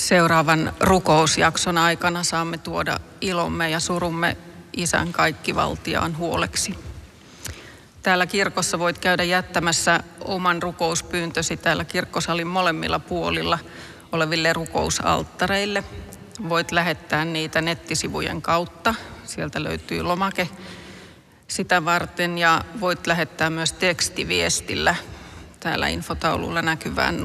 Seuraavan rukousjakson aikana saamme tuoda ilomme ja surumme Isän kaikkivaltiaan huoleksi. Täällä kirkossa voit käydä jättämässä oman rukouspyyntösi täällä kirkkosalin molemmilla puolilla oleville rukousalttareille. Voit lähettää niitä nettisivujen kautta. Sieltä löytyy lomake sitä varten ja voit lähettää myös tekstiviestillä täällä infotaululla näkyvään